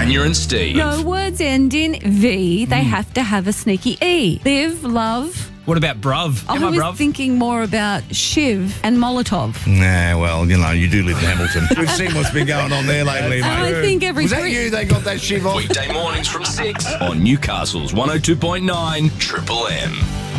Tanya and Steve. No words end in V. They have to have a sneaky E. Live, love. What about bruv? I was thinking more about Shiv and Molotov. Nah, well, you do live in Hamilton. We've seen what's been going on there lately, mate. I think every Was that you they got that shiv off? Weekday mornings from 6 on Newcastle's 102.9 Triple M.